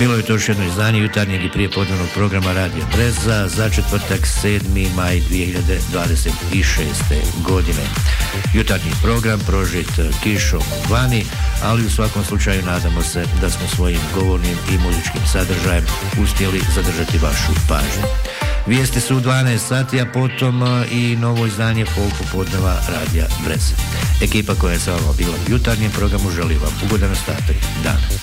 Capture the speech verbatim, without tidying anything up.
Bilo je to još jedno izdanje jutarnjeg i prijepodnevnog programa Radija Breza za četvrtak sedmi maj dvije hiljade dvadeset šeste. godine. Jutarnji program prožit kišom vani, ali u svakom slučaju nadamo se da smo svojim govornim i muzičkim sadržajem uspjeli zadržati vašu pažnju. Vijesti su u dvanaest sati, a potom i novo izdanje popodneva Radija Breza. Ekipa koja je sa vama bila u jutarnjem programu želi vam ugodan ostatak dana.